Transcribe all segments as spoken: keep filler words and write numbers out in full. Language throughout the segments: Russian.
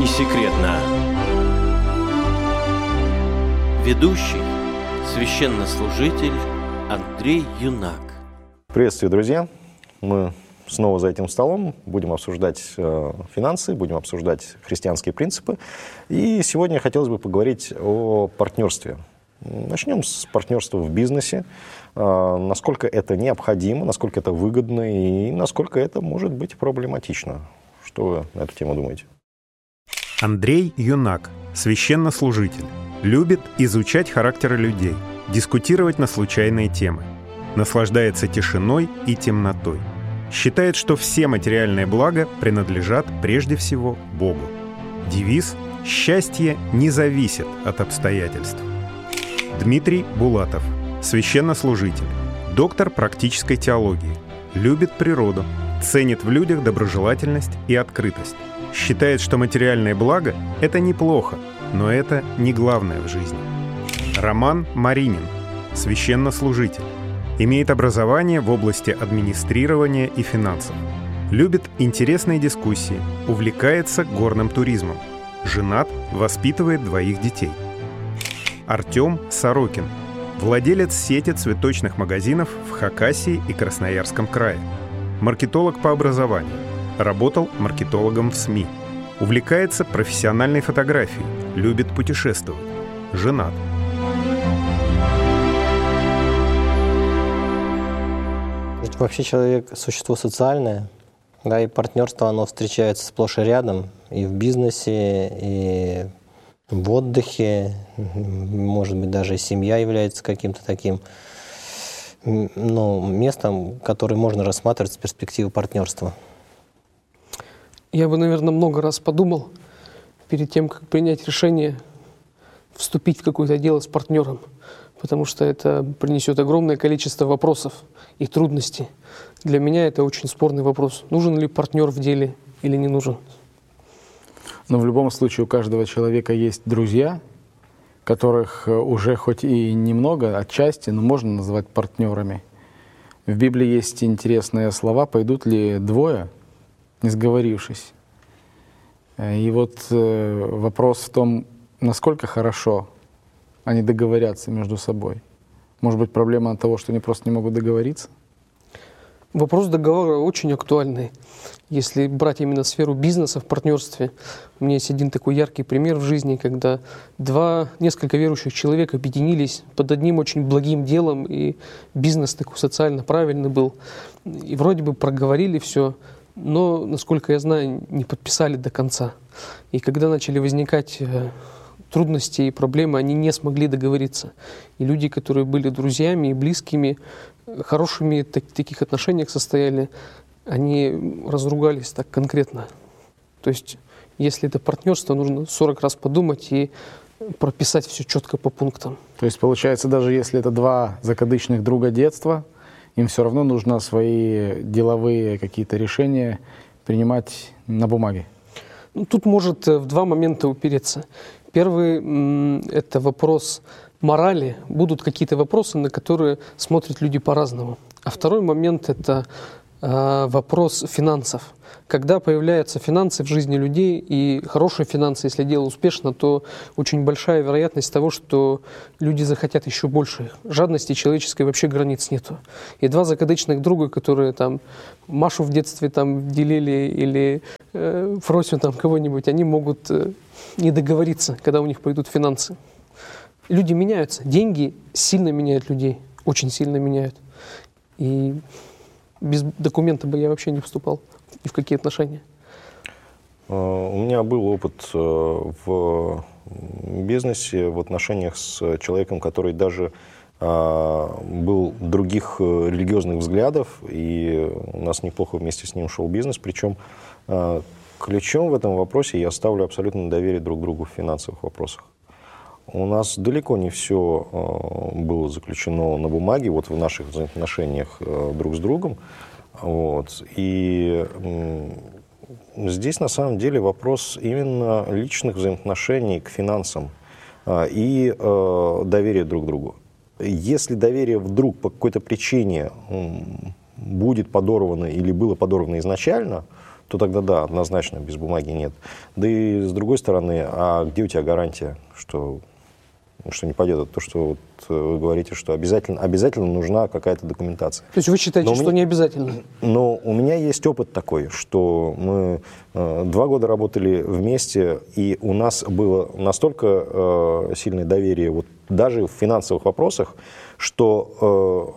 и секретно. Ведущий, священнослужитель Андрей Юнак. Приветствую, друзья! Мы снова за этим столом будем обсуждать э, финансы, будем обсуждать христианские принципы. И сегодня хотелось бы поговорить о партнерстве. Начнем с партнерства в бизнесе. Э, насколько это необходимо, насколько это выгодно и насколько это может быть проблематично. Что вы на эту тему думаете? Андрей Юнак, священнослужитель, любит изучать характеры людей, дискутировать на случайные темы, наслаждается тишиной и темнотой. Считает, что все материальные блага принадлежат прежде всего Богу. Девиз «Счастье не зависит от обстоятельств». Дмитрий Булатов, священнослужитель, доктор практической теологии, любит природу, ценит в людях доброжелательность и открытость. Считает, что материальные блага – это неплохо, но это не главное в жизни. Роман Маринин, священнослужитель, имеет образование в области администрирования и финансов. Любит интересные дискуссии, увлекается горным туризмом. Женат, воспитывает двоих детей. Артем Сорокин, владелец сети цветочных магазинов в Хакасии и Красноярском крае. Маркетолог по образованию. Работал маркетологом в СМИ. Увлекается профессиональной фотографией. Любит путешествовать. Женат. Вообще человек – существо социальное, да, и партнерство, оно встречается сплошь и рядом, и в бизнесе, и в отдыхе, может быть, даже и семья является каким-то таким, ну, местом, которое можно рассматривать с перспективы партнерства. Я бы, наверное, много раз подумал перед тем, как принять решение вступить в какое-то дело с партнером, потому что это принесет огромное количество вопросов и трудностей. Для меня это очень спорный вопрос. Нужен ли партнер в деле или не нужен? Но в любом случае у каждого человека есть друзья, которых уже хоть и немного, отчасти, но можно назвать партнерами. В Библии есть интересные слова: «Пойдут ли двое, не сговорившись?» И вот вопрос в том, насколько хорошо они договорятся между собой. Может быть, проблема от того, что они просто не могут договориться? Вопрос договора очень актуальный. Если брать именно сферу бизнеса в партнерстве, у меня есть один такой яркий пример в жизни, когда два, несколько верующих человек объединились под одним очень благим делом, и бизнес такой социально правильный был. И вроде бы проговорили все, но, насколько я знаю, не подписали до конца. И когда начали возникать трудности и проблемы, они не смогли договориться. И люди, которые были друзьями и близкими, хорошими в так, таких отношениях состояли, они разругались так конкретно. То есть, если это партнерство, нужно сорок раз подумать и прописать все четко по пунктам. То есть, получается, даже если это два закадычных друга детства, им все равно нужно свои деловые какие-то решения принимать на бумаге? Ну, тут может в два момента упереться. Первый – это вопрос морали. Будут какие-то вопросы, на которые смотрят люди по-разному. А второй момент – это э, вопрос финансов. Когда появляются финансы в жизни людей, и хорошие финансы, если дело успешно, то очень большая вероятность того, что люди захотят еще больше. Жадности человеческой вообще границ нету. И два закадычных друга, которые там Машу в детстве там делили или э, Фросю там кого-нибудь, они могут э, не договориться, когда у них пойдут финансы. Люди меняются. Деньги сильно меняют людей. Очень сильно меняют. И без документа бы я вообще не вступал ни в какие отношения. У меня был опыт в бизнесе, в отношениях с человеком, который даже был других религиозных взглядов, и у нас неплохо вместе с ним шел бизнес. Причем ключом в этом вопросе я ставлю абсолютное доверие друг другу в финансовых вопросах. У нас далеко не все было заключено на бумаге, вот в наших взаимоотношениях друг с другом. Вот. И здесь на самом деле вопрос именно личных взаимоотношений к финансам и доверия друг к другу. Если доверие вдруг по какой-то причине будет подорвано или было подорвано изначально, то тогда да, однозначно, без бумаги нет. Да и с другой стороны, а где у тебя гарантия, что, что не пойдет? Это то, что вот вы говорите, что обязательно, обязательно нужна какая-то документация. То есть вы считаете, Но что меня, не обязательно? Но у меня есть опыт такой, что мы э, два года работали вместе, и у нас было настолько э, сильное доверие, вот даже в финансовых вопросах, что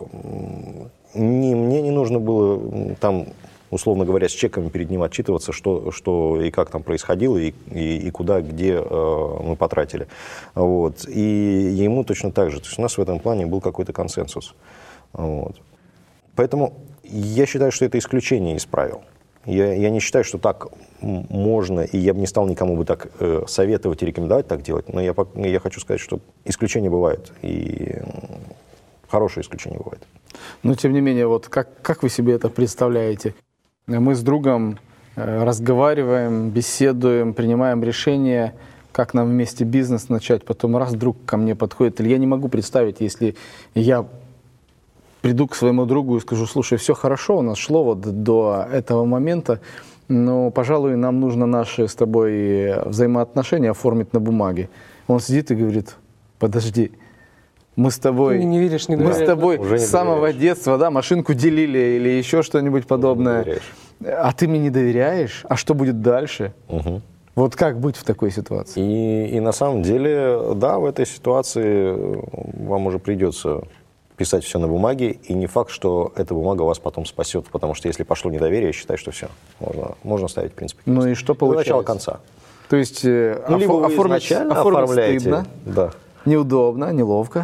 э, не, мне не нужно было там, условно говоря, с чеками перед ним отчитываться, что, что и как там происходило, и, и, и куда, где э, мы потратили. Вот. И ему точно так же. То есть у нас в этом плане был какой-то консенсус. Вот. Поэтому я считаю, что это исключение из правил. Я, я не считаю, что так можно, и я бы не стал никому бы так э, советовать и рекомендовать так делать, но я, я хочу сказать, что исключения бывают, и хорошие исключения бывают. Но, тем не менее, вот как, как вы себе это представляете? Мы с другом э, разговариваем, беседуем, принимаем решение, как нам вместе бизнес начать, потом раз друг ко мне подходит, или я не могу представить, если я приду к своему другу и скажу: слушай, все хорошо, у нас шло вот до этого момента, но, пожалуй, нам нужно наши с тобой взаимоотношения оформить на бумаге. Он сидит и говорит: подожди, мы с тобой, Ты не веришь, не мы доверяешь, с тобой да? с самого детства, да, машинку делили или еще что-нибудь подобное, а ты мне не доверяешь, а что будет дальше? Угу. Вот как быть в такой ситуации? И, и на самом деле, да, в этой ситуации вам уже придется писать все на бумаге, и не факт, что эта бумага вас потом спасет, потому что если пошло недоверие, я считаю, что все, можно, можно ставить, в принципе, крест. Ну и что получается? До начала конца. То есть э, Ну, либо офо- вы оформить, изначально оформить оформляете, стыдно, да. неудобно, неловко.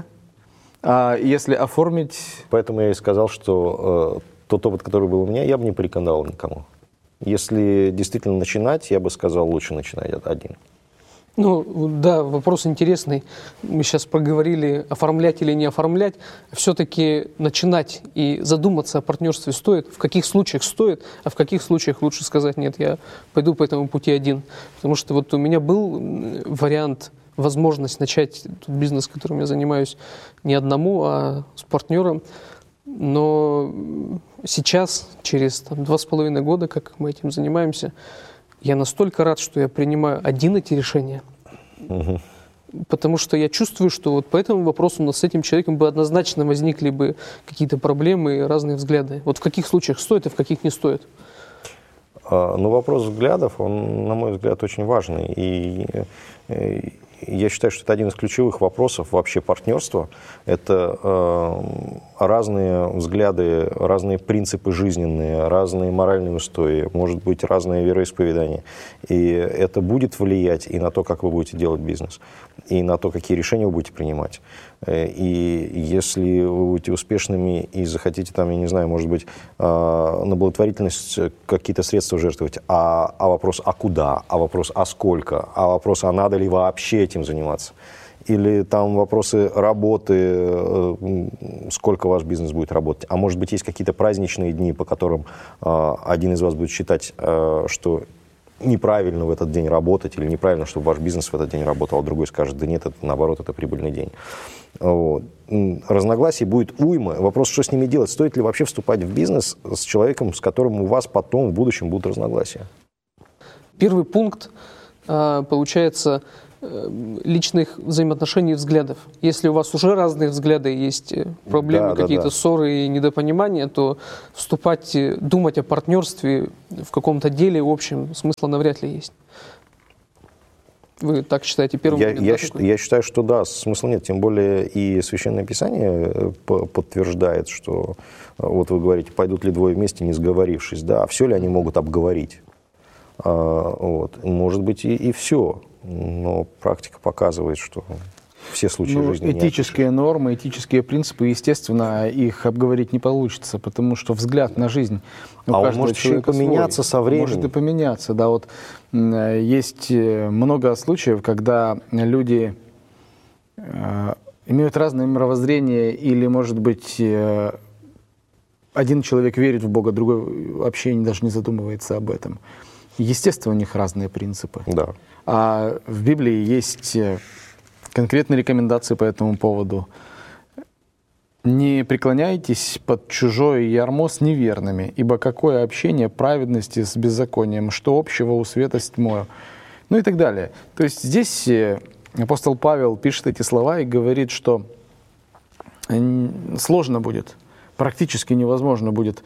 А если оформить... Поэтому я и сказал, что э, тот опыт, который был у меня, я бы не порекомендовал никому. Если действительно начинать, я бы сказал, лучше начинать один. Ну, да, вопрос интересный. Мы сейчас проговорили, оформлять или не оформлять. Все-таки начинать и задуматься о партнерстве стоит. В каких случаях стоит, а в каких случаях лучше сказать: нет, я пойду по этому пути один. Потому что вот у меня был вариант, возможность начать тот бизнес, которым я занимаюсь, не одному, а с партнером. Но сейчас, через там, два с половиной года, как мы этим занимаемся, я настолько рад, что я принимаю один эти решения, угу. Потому что я чувствую, что вот по этому вопросу у нас с этим человеком бы однозначно возникли бы какие-то проблемы и разные взгляды. Вот в каких случаях стоит и в каких не стоит? Ну, вопрос взглядов, он, на мой взгляд, очень важный. И, и я считаю, что это один из ключевых вопросов вообще партнерства. Это э, разные взгляды, разные принципы жизненные, разные моральные устои, может быть, разное вероисповедание. И это будет влиять и на то, как вы будете делать бизнес, и на то, какие решения вы будете принимать. И если вы будете успешными и захотите, там, я не знаю, может быть, на благотворительность какие-то средства жертвовать, а, а вопрос, а куда, а вопрос, а сколько, а вопрос, а надо ли вообще этим заниматься, или там вопросы работы, сколько ваш бизнес будет работать, а может быть, есть какие-то праздничные дни, по которым один из вас будет считать, что неправильно в этот день работать, или неправильно, чтобы ваш бизнес в этот день работал, а другой скажет: да нет, это наоборот, это прибыльный день. Вот. Разногласий будет уйма. Вопрос, что с ними делать? Стоит ли вообще вступать в бизнес с человеком, с которым у вас потом в будущем будут разногласия? Первый пункт, получается, личных взаимоотношений и взглядов. Если у вас уже разные взгляды, есть проблемы, да, какие-то да, да. ссоры и недопонимания, то вступать, думать о партнерстве в каком-то деле, в общем, смысла навряд ли есть. Вы так считаете? Первый я, момент, я, да, счит, я считаю, что да, смысла нет. Тем более и Священное Писание подтверждает, что, вот вы говорите, пойдут ли двое вместе, не сговорившись. Да, все ли они могут обговорить? А, вот. Может быть, и, и все. Но практика показывает, что все случаи ну, жизни... Этические нормы, этические принципы, естественно, их обговорить не получится, потому что взгляд на жизнь у а каждого он может человека еще и поменяться свой. со временем. Может и поменяться, да. Вот есть много случаев, когда люди э, имеют разное мировоззрение, или, может быть, э, один человек верит в Бога, другой вообще даже не задумывается об этом. Естественно, у них разные принципы. Да. А в Библии есть конкретные рекомендации по этому поводу. Не преклоняйтесь под чужое ярмо с неверными, ибо какое общение праведности с беззаконием, что общего у света с тьмою. Ну и так далее. То есть здесь апостол Павел пишет эти слова и говорит, что сложно будет, практически невозможно будет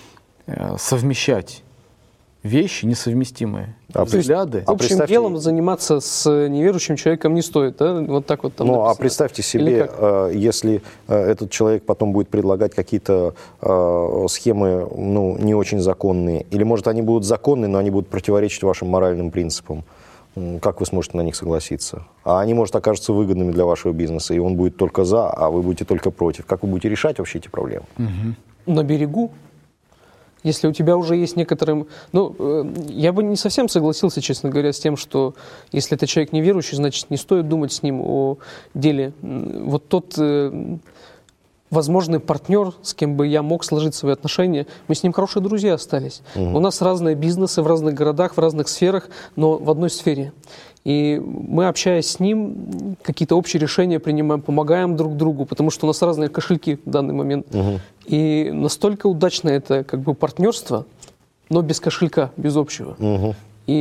совмещать вещи несовместимые, а То взгляды. есть, общим представьте... делом заниматься с неверующим человеком не стоит, да? Вот так вот там Ну, написано. а представьте себе, э, если э, этот человек потом будет предлагать какие-то э, схемы, ну, не очень законные, или, может, они будут законные, но они будут противоречить вашим моральным принципам. Как вы сможете на них согласиться? А они, может, окажутся выгодными для вашего бизнеса, и он будет только за, а вы будете только против. Как вы будете решать вообще эти проблемы? Угу. На берегу. Если у тебя уже есть некоторым... Ну, э, я бы не совсем согласился, честно говоря, с тем, что если это человек неверующий, значит, не стоит думать с ним о деле. Вот тот э, возможный партнер, с кем бы я мог сложить свои отношения, мы с ним хорошие друзья остались. Угу. У нас разные бизнесы в разных городах, в разных сферах, но в одной сфере. И мы, общаясь с ним, какие-то общие решения принимаем, помогаем друг другу, потому что у нас разные кошельки в данный момент. Угу. И настолько удачно это как бы партнерство, но без кошелька, без общего. Угу.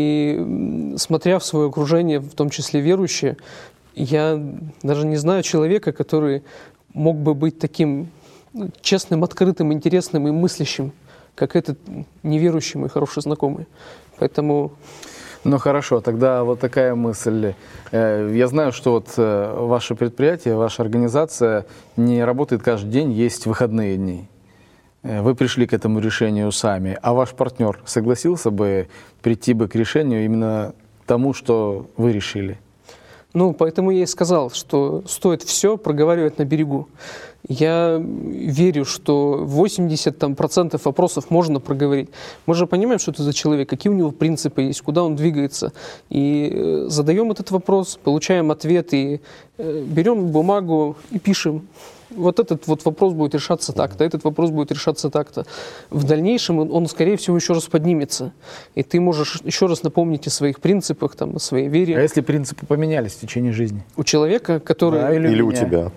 И смотря в свое окружение, в том числе верующие, я даже не знаю человека, который мог бы быть таким честным, открытым, интересным и мыслящим, как этот неверующий мой хороший знакомый. Поэтому... Ну хорошо, тогда вот такая мысль. Я знаю, что вот ваше предприятие, ваша организация не работает каждый день, есть выходные дни. Вы пришли к этому решению сами, а ваш партнер согласился бы прийти бы к решению именно тому, что вы решили? Ну, поэтому я и сказал, что стоит все проговаривать на берегу. Я верю, что восемьдесят процентов вопросов можно проговорить. Мы же понимаем, что это за человек, какие у него принципы есть, куда он двигается. И задаем этот вопрос, получаем ответ, и берем бумагу и пишем. Вот этот вот вопрос будет решаться так-то, этот вопрос будет решаться так-то. В дальнейшем он, он, скорее всего, еще раз поднимется. И ты можешь еще раз напомнить о своих принципах, там, о своей вере. А если принципы поменялись в течение жизни? У человека, который... Да, или или у меня. тебя?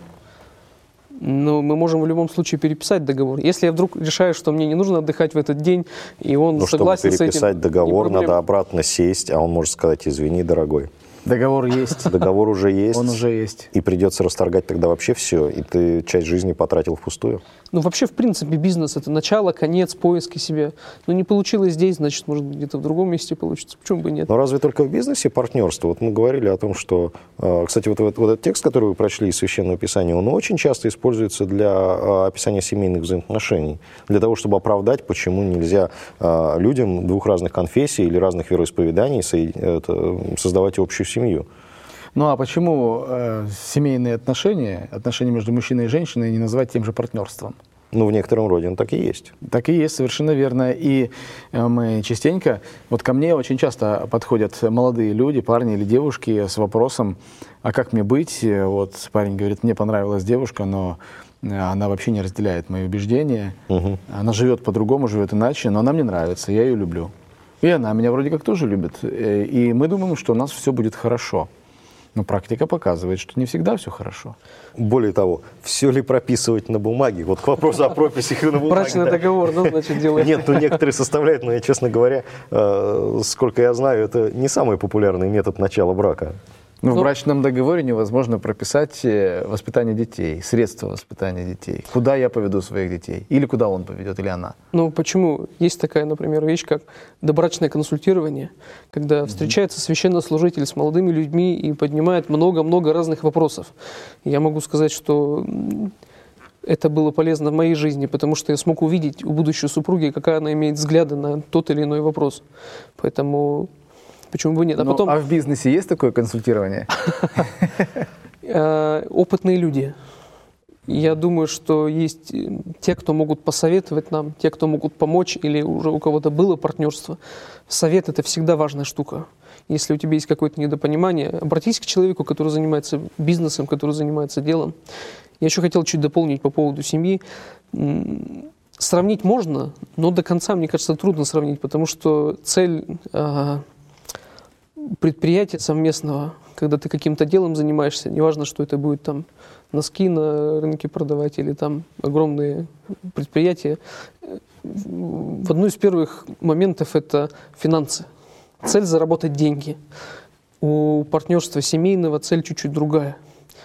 Ну, мы можем в любом случае переписать договор. Если я вдруг решаю, что мне не нужно отдыхать в этот день, и он Ну, согласен с чтобы этим... переписать договор, надо обратно сесть, а он может сказать: извини, дорогой. Договор есть. Договор уже есть. Он уже есть. И придется расторгать тогда вообще все, и ты часть жизни потратил впустую. Ну, вообще, в принципе, бизнес — это начало, конец, поиски себя. Ну, не получилось здесь, значит, может, где-то в другом месте получится. Почему бы нет? Но разве только в бизнесе партнерство? Вот мы говорили о том, что... Кстати, вот, вот, вот этот текст, который вы прочли из Священного Писания, он очень часто используется для описания семейных взаимоотношений. Для того, чтобы оправдать, почему нельзя людям двух разных конфессий или разных вероисповеданий создавать общую семью. Ну а почему э, семейные отношения, отношения между мужчиной и женщиной не назвать тем же партнерством? Ну, в некотором роде он так и есть. Так и есть, совершенно верно. И э, мы частенько, вот ко мне очень часто подходят молодые люди, парни или девушки с вопросом: а как мне быть? Вот парень говорит: мне понравилась девушка, но она вообще не разделяет мои убеждения. Угу. Она живет по-другому, живет иначе, но она мне нравится, я ее люблю. И она меня вроде как тоже любит. И мы думаем, что у нас все будет хорошо. Но практика показывает, что не всегда все хорошо. Более того, все ли прописывать на бумаге? Вот к вопросу о прописях на бумаге. Брачный договор, да, значит, делаем. Нет, ну некоторые составляют, но, честно говоря, сколько я знаю, это не самый популярный метод начала брака. Но Ну, в брачном договоре невозможно прописать воспитание детей, средства воспитания детей. Куда я поведу своих детей? Или куда он поведет, или она? Ну, почему? Есть такая, например, вещь, как добрачное консультирование, когда mm-hmm. встречается священнослужитель с молодыми людьми и поднимает много-много разных вопросов. Я могу сказать, что это было полезно в моей жизни, потому что я смог увидеть у будущей супруги, какая она имеет взгляды на тот или иной вопрос. Поэтому... Почему бы нет? А, ну, потом... а в бизнесе есть такое консультирование? Опытные люди. Я думаю, что есть те, кто могут посоветовать нам, те, кто могут помочь, или уже у кого-то было партнерство. Совет — это всегда важная штука. Если у тебя есть какое-то недопонимание, обратись к человеку, который занимается бизнесом, который занимается делом. Я еще хотел чуть дополнить по поводу семьи. Сравнить можно, но до конца, мне кажется, трудно сравнить, потому что цель... предприятия совместного, когда ты каким-то делом занимаешься, неважно, что это будет там носки на рынке продавать или там огромные предприятия, в одну из первых моментов это финансы. Цель заработать деньги. У партнерства семейного цель чуть-чуть другая.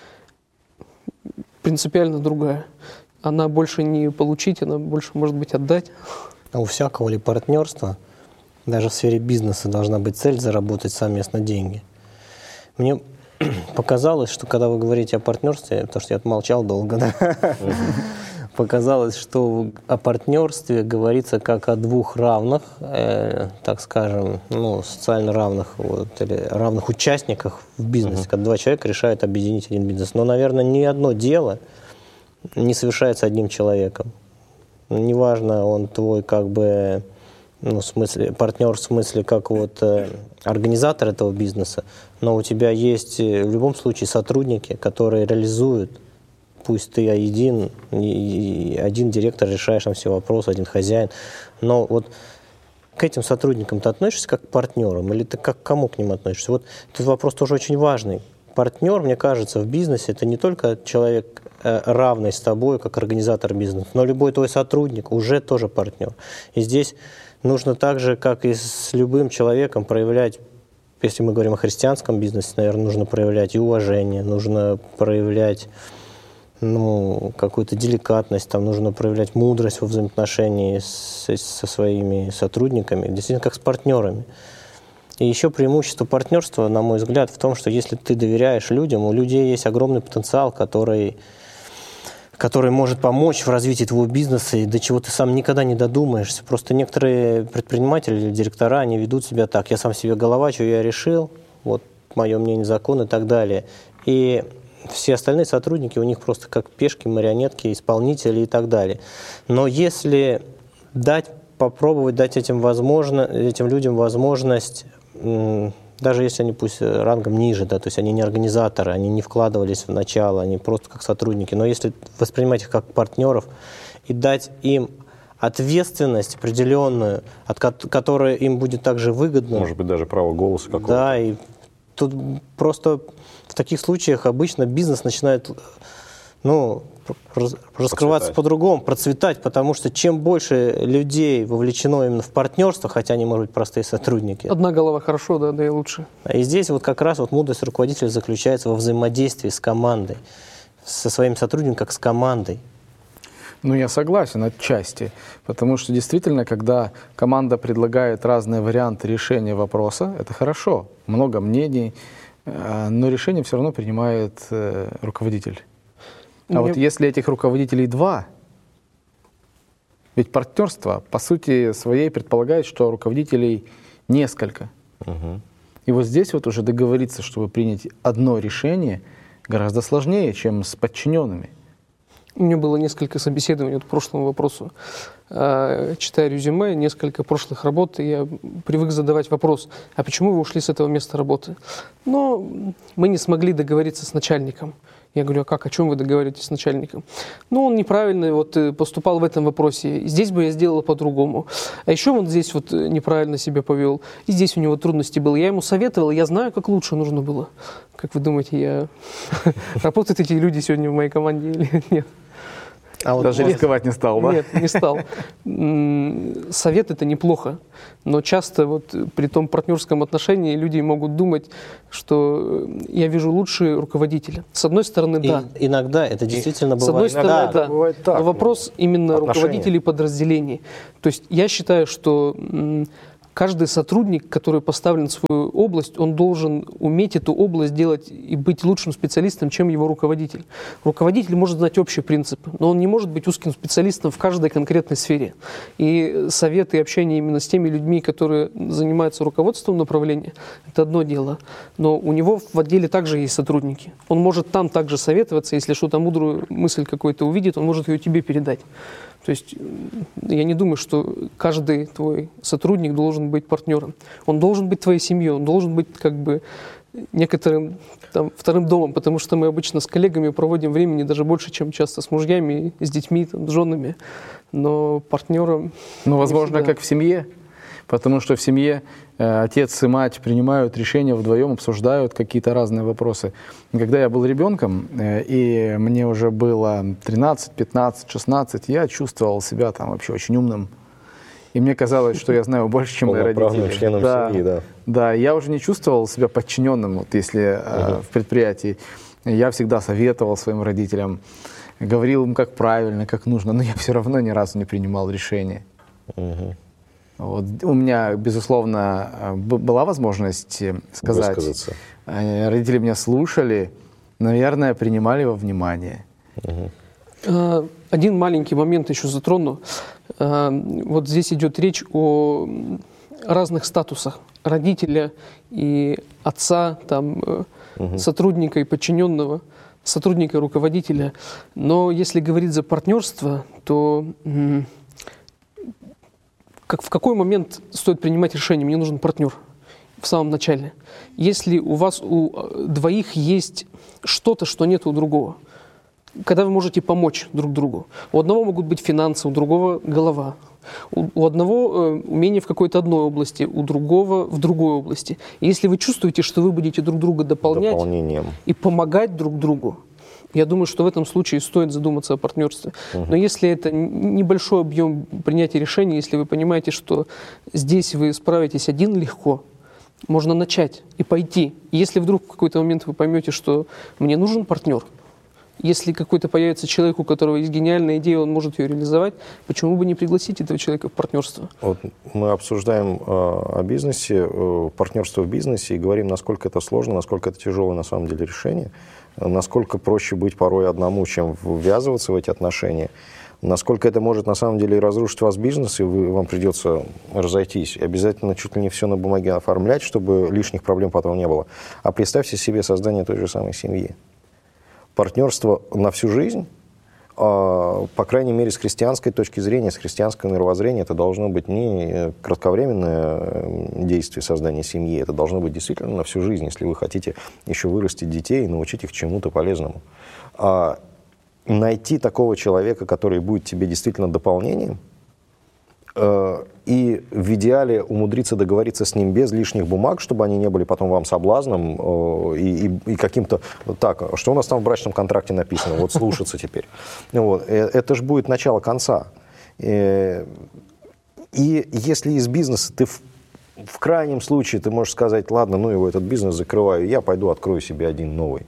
Принципиально другая. Она больше не получить, она больше, может быть, отдать. А у всякого ли партнерства, даже в сфере бизнеса, должна быть цель заработать совместно деньги. Мне показалось, что когда вы говорите о партнерстве, потому что я молчал долго, да, показалось, что о партнерстве говорится как о двух равных, э, так скажем, ну, социально равных, вот, или равных участниках в бизнесе, uh-huh. когда два человека решают объединить один бизнес. Но, наверное, ни одно дело не совершается одним человеком. Неважно, он твой как бы, ну, в смысле, партнер в смысле как вот э, организатор этого бизнеса, но у тебя есть в любом случае сотрудники, которые реализуют. Пусть ты один, один директор, решаешь там все вопросы, один хозяин, но вот к этим сотрудникам ты относишься как к партнерам или ты как к кому к ним относишься? Вот этот вопрос тоже очень важный. Партнер, мне кажется, в бизнесе это не только человек равный с тобой, как организатор бизнеса, но любой твой сотрудник уже тоже партнер. И здесь нужно так же, как и с любым человеком, проявлять, если мы говорим о христианском бизнесе, наверное, нужно проявлять и уважение, нужно проявлять ну, какую-то деликатность, там нужно проявлять мудрость во взаимоотношении с, со своими сотрудниками, действительно как с партнерами. И еще преимущество партнерства, на мой взгляд, в том, что если ты доверяешь людям, у людей есть огромный потенциал, который, который может помочь в развитии твоего бизнеса, и до чего ты сам никогда не додумаешься. Просто некоторые предприниматели или директора, они ведут себя так: я сам себе голова, что я решил, вот мое мнение, закон и так далее. И все остальные сотрудники у них просто как пешки, марионетки, исполнители и так далее. Но если дать, попробовать дать этим, возможно, этим людям возможность, даже если они пусть рангом ниже, да, то есть они не организаторы, они не вкладывались в начало, они просто как сотрудники, но если воспринимать их как партнеров и дать им ответственность определенную, от которой им будет также выгодно. Может быть, даже право голоса какого-то. Да, и тут просто в таких случаях обычно бизнес начинает, ну, раскрываться по-другому, процветать, потому что чем больше людей вовлечено именно в партнерство, хотя они, может быть, простые сотрудники. Одна голова хорошо, да, да и лучше. И здесь вот как раз вот мудрость руководителя заключается во взаимодействии с командой, со своим сотрудником как с командой. Ну, я согласен отчасти, потому что действительно, когда команда предлагает разные варианты решения вопроса, это хорошо, много мнений, но решение все равно принимает э, руководитель. А Мне... вот если этих руководителей два, ведь партнерство по сути своей предполагает, что руководителей несколько. Угу. И вот здесь вот уже договориться, чтобы принять одно решение, гораздо сложнее, чем с подчиненными. У меня было несколько собеседований вот, к прошлому вопросу. Читая резюме, несколько прошлых работ, я привык задавать вопрос: а почему вы ушли с этого места работы? Но мы не смогли договориться с начальником. Я говорю: а как, о чем вы договариваетесь с начальником? Ну, он неправильно вот, поступал в этом вопросе. Здесь бы я сделала по-другому. А еще он здесь вот неправильно себя повел. И здесь у него трудности было. Я ему советовал, я знаю, как лучше нужно было. Как вы думаете, я... работают эти люди сегодня в моей команде или нет? А вот даже рисковать не стал, да? Нет, не стал. Совет — это неплохо, но часто вот при том партнерском отношении люди могут думать, что я вижу лучше руководителя. С одной стороны, да. И иногда это действительно и, бывает. С одной стороны, да. да. Бывает так, но вопрос именно отношения. Руководителей подразделений. То есть я считаю, что каждый сотрудник, который поставлен в свою область, он должен уметь эту область делать и быть лучшим специалистом, чем его руководитель. Руководитель может знать общие принципы, но он не может быть узким специалистом в каждой конкретной сфере. И совет и общение именно с теми людьми, которые занимаются руководством направления, это одно дело. Но у него в отделе также есть сотрудники. Он может там также советоваться, если что-то мудрую мысль какой-то увидит, он может ее тебе передать. То есть я не думаю, что каждый твой сотрудник должен быть партнером. Он должен быть твоей семьей, он должен быть как бы некоторым там, вторым домом, потому что мы обычно с коллегами проводим времени даже больше, чем часто с мужьями, с детьми, там, с женами. Но партнером... Ну, возможно, как в семье. Потому что в семье э, отец и мать принимают решения вдвоем, обсуждают какие-то разные вопросы. И когда я был ребенком, э, и мне уже было тринадцать, пятнадцать, шестнадцать, я чувствовал себя там вообще очень умным. И мне казалось, что я знаю больше, чем мои родители. Членом да, семьи, да. Да, я уже не чувствовал себя подчиненным, вот если э, угу. в предприятии. Я всегда советовал своим родителям, говорил им, как правильно, как нужно, но я все равно ни разу не принимал решения. Угу. Вот. У меня, безусловно, была возможность сказать. Высказаться. Родители меня слушали, наверное, принимали во внимание. Угу. Один маленький момент еще затрону. Вот здесь идет речь о разных статусах родителя и отца, там, угу. сотрудника и подчиненного, сотрудника и руководителя. Но если говорить за партнерство, то как, в какой момент стоит принимать решение? Мне нужен партнер в самом начале. Если у вас у двоих есть что-то, что нет у другого, когда вы можете помочь друг другу. У одного могут быть финансы, у другого голова. У, у одного э, умение в какой-то одной области, у другого в другой области. И если вы чувствуете, что вы будете друг друга дополнять и помогать друг другу, я думаю, что в этом случае стоит задуматься о партнерстве. Угу. Но если это небольшой объем принятия решений, если вы понимаете, что здесь вы справитесь один легко, можно начать и пойти. И если вдруг в какой-то момент вы поймете, что мне нужен партнер, если какой-то появится человек, у которого есть гениальная идея, он может ее реализовать, почему бы не пригласить этого человека в партнерство? Вот мы обсуждаем э, о бизнесе, э, партнерство в бизнесе и говорим, насколько это сложно, насколько это тяжелое на самом деле решение, насколько проще быть порой одному, чем ввязываться в эти отношения, насколько это может на самом деле разрушить ваш бизнес, и вы, вам придется разойтись. И обязательно чуть ли не все на бумаге оформлять, чтобы лишних проблем потом не было. А представьте себе создание той же самой семьи. Партнерство на всю жизнь, по крайней мере, с христианской точки зрения, с христианского мировоззрения, это должно быть не кратковременное действие создания семьи, это должно быть действительно на всю жизнь, если вы хотите еще вырастить детей и научить их чему-то полезному. А найти такого человека, который будет тебе действительно дополнением, и в идеале умудриться договориться с ним без лишних бумаг, чтобы они не были потом вам соблазном и, и, и каким-то... Так, что у нас там в брачном контракте написано? Вот слушаться теперь. Вот. Это же будет начало конца. И если из бизнеса ты в, в крайнем случае ты можешь сказать, ладно, ну его этот бизнес закрываю, я пойду открою себе один новый.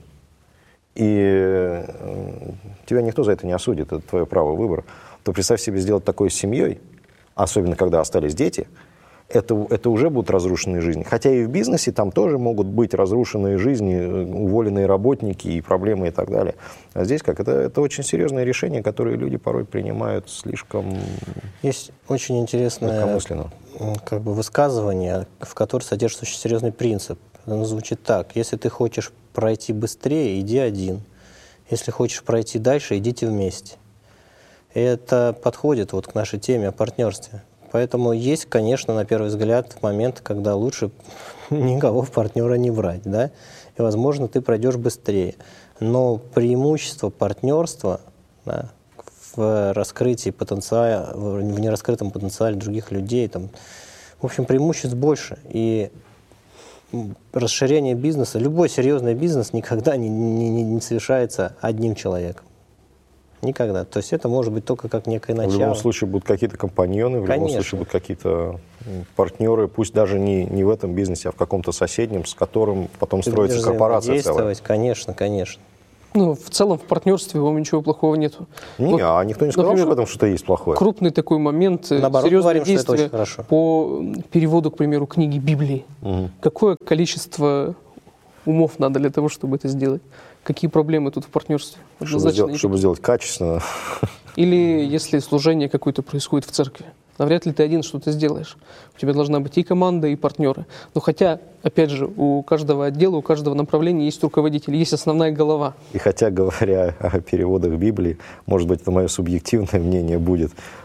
И тебя никто за это не осудит, это твое право выбора. То представь себе сделать такое с семьей, особенно когда остались дети, это, это уже будут разрушенные жизни. Хотя и в бизнесе там тоже могут быть разрушенные жизни, уволенные работники и проблемы и так далее. А здесь как? Это, это очень серьезное решение, которое люди порой принимают слишком Есть очень интересное как бы, высказывание, в котором содержится очень серьезный принцип. Оно звучит так. Если ты хочешь пройти быстрее, иди один. Если хочешь пройти дальше, идите вместе. И это подходит вот к нашей теме о партнерстве. Поэтому есть, конечно, на первый взгляд, момент, когда лучше никого в партнера не брать, да? И, возможно, ты пройдешь быстрее. Но преимущество партнерства, да, в раскрытии потенциала, в нераскрытом потенциале других людей, там, в общем, преимуществ больше. И расширение бизнеса, любой серьезный бизнес никогда не, не, не совершается одним человеком. Никогда. То есть это может быть только как некое начало. В любом случае будут какие-то компаньоны, в Конечно. любом случае будут какие-то партнеры, пусть даже не, не в этом бизнесе, а в каком-то соседнем, с которым потом строится корпорация целая. Конечно, конечно. Ну, в целом в партнерстве вам ничего плохого нету. Не, вот, а никто не сказал, например, что в этом что-то есть плохое. Крупный такой момент, Наоборот, серьезное говорим, действие по переводу, к примеру, книги Библии. Угу. Какое количество умов надо для того, чтобы это сделать? Какие проблемы тут в партнерстве? Чтобы, сделать, чтобы сделать качественно. Или если служение какое-то происходит в церкви. Навряд ли ты один что-то сделаешь. У тебя должна быть и команда, и партнеры. Но хотя, опять же, у каждого отдела, у каждого направления есть руководитель, есть основная голова. И хотя, говоря о переводах Библии, может быть, это мое субъективное мнение будет,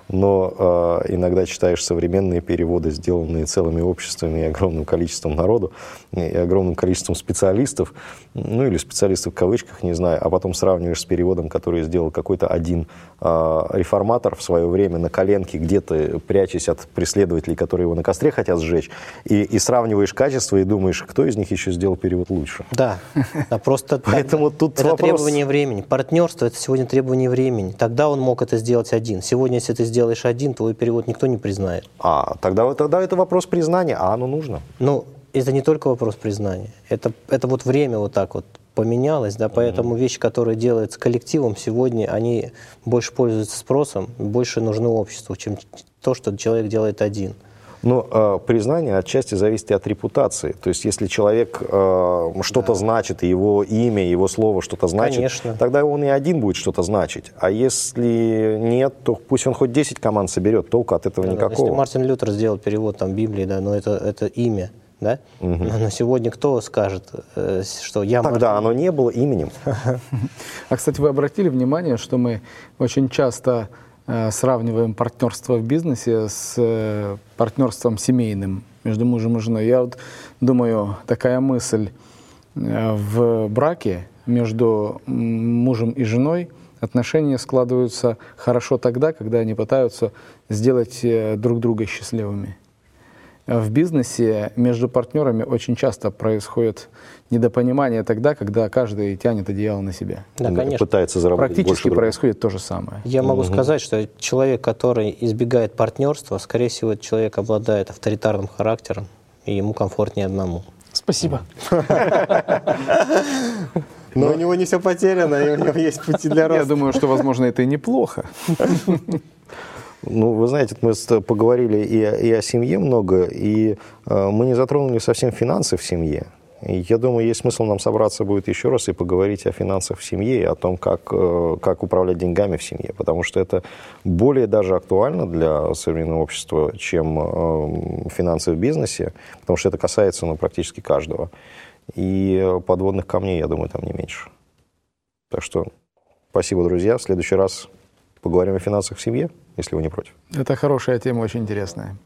но э, иногда читаешь современные переводы, сделанные целыми обществами и огромным количеством народу, и огромным количеством специалистов, ну или специалистов в кавычках, не знаю, а потом сравниваешь с переводом, который сделал какой-то один э, реформатор в свое время на коленке, где-то прячась от преследователей, которые его на костре хотят сжечь, и, и сравниваешь качество и думаешь, кто из них еще сделал перевод лучше. Да, да просто Поэтому тут это вопрос... требование времени. Партнерство — это сегодня требование времени. Тогда он мог это сделать один. Сегодня, если ты сделаешь один, твой перевод никто не признает. А, тогда, тогда это вопрос признания, а оно нужно. Ну, это не только вопрос признания. Это, это вот время вот так вот поменялось, да, поэтому mm-hmm. вещи, которые делаются коллективом, сегодня они больше пользуются спросом, больше нужны обществу, чем то, что человек делает один. Но э, признание отчасти зависит и от репутации. То есть, если человек э, что-то да. значит, и его имя, его слово что-то значит, Конечно. тогда он и один будет что-то значить. А если нет, то пусть он хоть десять команд соберет, толку от этого да, никакого. Если Мартин Лютер сделал перевод там, Библии, да, но это, это имя. Да? Угу. Но сегодня кто скажет, что я... Тогда Мартин... оно не было именем. А, кстати, вы обратили внимание, что мы очень часто сравниваем партнерство в бизнесе с партнерством семейным между мужем и женой. Я вот думаю, такая мысль: в браке между мужем и женой отношения складываются хорошо тогда, когда они пытаются сделать друг друга счастливыми. В бизнесе между партнерами очень часто происходит недопонимание тогда, когда каждый тянет одеяло на себя. Да, конечно. Пытается заработать Практически больше происходит то же самое. Я могу угу. сказать, что человек, который избегает партнерства, скорее всего, этот человек обладает авторитарным характером, и ему комфортнее одному. Спасибо. Но у него не все потеряно, и у него есть пути для роста. Я думаю, что, возможно, это и неплохо. Ну, вы знаете, мы поговорили и, и о семье много, и э, мы не затронули совсем финансы в семье. И я думаю, есть смысл нам собраться будет еще раз и поговорить о финансах в семье и о том, как, э, как управлять деньгами в семье, потому что это более даже актуально для современного общества, чем э, финансы в бизнесе, потому что это касается ну, практически каждого. И подводных камней, я думаю, там не меньше. Так что спасибо, друзья. В следующий раз поговорим о финансах в семье, если вы не против. Это хорошая тема, очень интересная.